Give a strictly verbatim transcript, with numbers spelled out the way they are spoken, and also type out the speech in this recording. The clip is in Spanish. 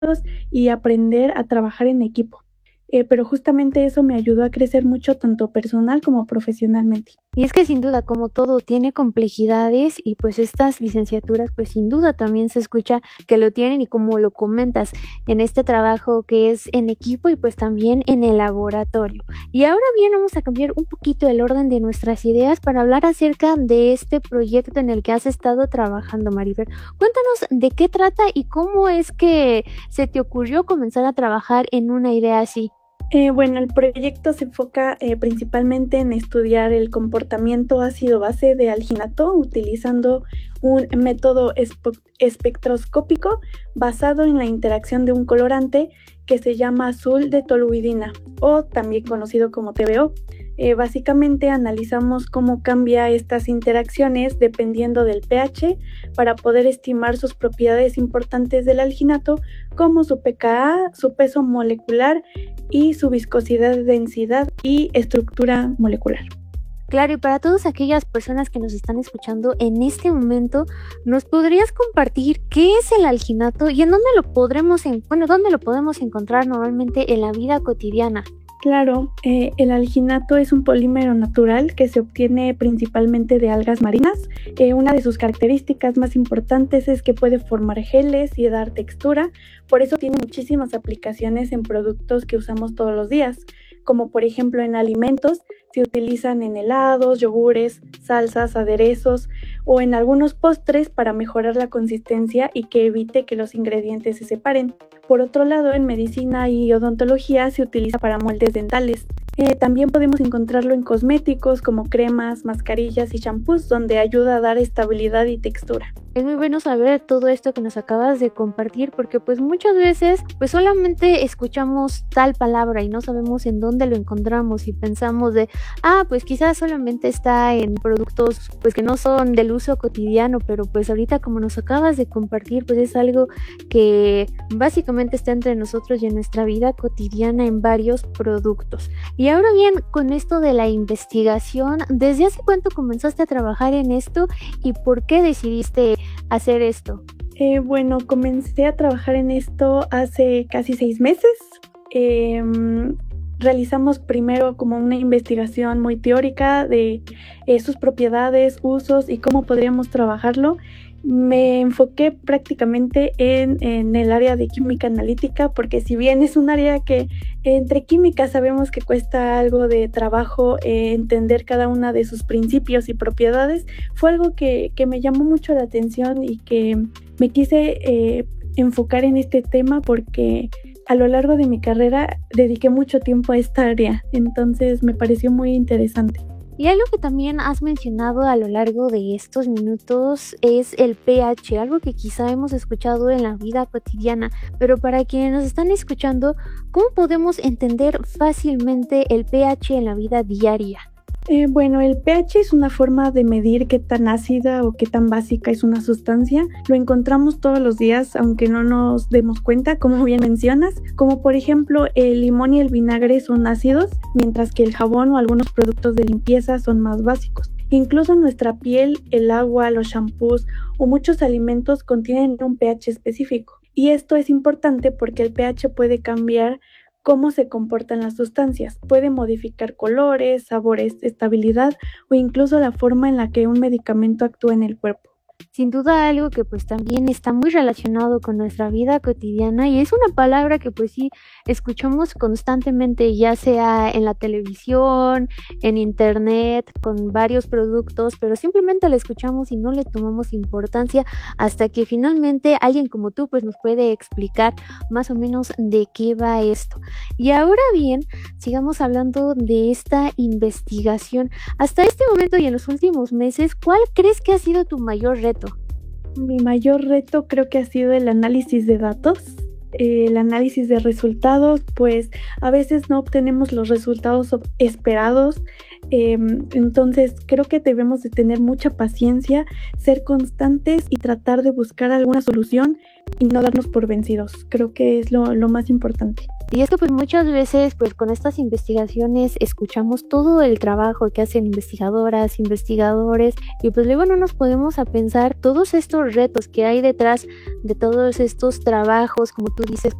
y aprender a trabajar en equipo. Eh, pero justamente eso me ayudó a crecer mucho tanto personal como profesionalmente. Y es que sin duda, como todo tiene complejidades y pues estas licenciaturas, pues sin duda también se escucha que lo tienen y como lo comentas en este trabajo que es en equipo y pues también en el laboratorio. Y ahora bien, vamos a cambiar un poquito el orden de nuestras ideas para hablar acerca de este proyecto en el que has estado trabajando, Marifer. Cuéntanos de qué trata y cómo es que se te ocurrió comenzar a trabajar en una idea así. Eh, bueno, el proyecto se enfoca eh, principalmente en estudiar el comportamiento ácido-base de alginato utilizando un método espo- espectroscópico basado en la interacción de un colorante que se llama azul de toluidina o también conocido como T B O. Eh, básicamente analizamos cómo cambia estas interacciones dependiendo del pH para poder estimar sus propiedades importantes del alginato como su pKa, su peso molecular y su viscosidad, densidad y estructura molecular. Claro, y para todas aquellas personas que nos están escuchando en este momento, ¿nos podrías compartir qué es el alginato y en dónde lo podremos, en, bueno, dónde lo podemos encontrar normalmente en la vida cotidiana? Claro, eh, el alginato es un polímero natural que se obtiene principalmente de algas marinas. Eh, una de sus características más importantes es que puede formar geles y dar textura, por eso tiene muchísimas aplicaciones en productos que usamos todos los días, como por ejemplo en alimentos, se utilizan en helados, yogures, salsas, aderezos o en algunos postres para mejorar la consistencia y que evite que los ingredientes se separen. Por otro lado, en medicina y odontología se utiliza para moldes dentales. Eh, también podemos encontrarlo en cosméticos como cremas, mascarillas y champús, donde ayuda a dar estabilidad y textura. Es muy bueno saber todo esto que nos acabas de compartir porque pues muchas veces pues solamente escuchamos tal palabra y no sabemos en dónde lo encontramos y pensamos de, ah, pues quizás solamente está en productos pues que no son del uso cotidiano, pero pues ahorita como nos acabas de compartir pues es algo que básicamente está entre nosotros y en nuestra vida cotidiana en varios productos. Y ahora bien, con esto de la investigación, ¿desde hace cuánto comenzaste a trabajar en esto y por qué decidiste hacer esto? Eh, bueno, comencé a trabajar en esto hace casi seis meses. Eh, realizamos primero como una investigación muy teórica de eh, sus propiedades, usos y cómo podríamos trabajarlo. Me enfoqué prácticamente en, en el área de química analítica porque si bien es un área que entre química sabemos que cuesta algo de trabajo eh, entender cada una de sus principios y propiedades, fue algo que, que me llamó mucho la atención y que me quise eh, enfocar en este tema porque a lo largo de mi carrera dediqué mucho tiempo a esta área, entonces me pareció muy interesante. Y algo que también has mencionado a lo largo de estos minutos es el pH, algo que quizá hemos escuchado en la vida cotidiana, pero para quienes nos están escuchando, ¿cómo podemos entender fácilmente el pH en la vida diaria? Eh, bueno, el pH es una forma de medir qué tan ácida o qué tan básica es una sustancia. Lo encontramos todos los días, aunque no nos demos cuenta, como bien mencionas, como por ejemplo el limón y el vinagre son ácidos, mientras que el jabón o algunos productos de limpieza son más básicos. Incluso nuestra piel, el agua, los shampoos o muchos alimentos contienen un pH específico. Y esto es importante porque el pH puede cambiar cómo se comportan las sustancias. Puede modificar colores, sabores, estabilidad o incluso la forma en la que un medicamento actúa en el cuerpo. Sin duda algo que pues también está muy relacionado con nuestra vida cotidiana y es una palabra que pues sí escuchamos constantemente, ya sea en la televisión, en internet, con varios productos, pero simplemente la escuchamos y no le tomamos importancia hasta que finalmente alguien como tú pues nos puede explicar más o menos de qué va esto. Y ahora bien, sigamos hablando de esta investigación. Hasta este momento y en los últimos meses, ¿cuál crees que ha sido tu mayor reto? Mi mayor reto creo que ha sido el análisis de datos, eh, el análisis de resultados, pues a veces no obtenemos los resultados esperados, eh, entonces creo que debemos de tener mucha paciencia, ser constantes y tratar de buscar alguna solución y no darnos por vencidos. Creo que es lo, lo más importante. Y es que pues muchas veces pues con estas investigaciones escuchamos todo el trabajo que hacen investigadoras, investigadores y pues luego no nos podemos a pensar todos estos retos que hay detrás de todos estos trabajos, como tú dices,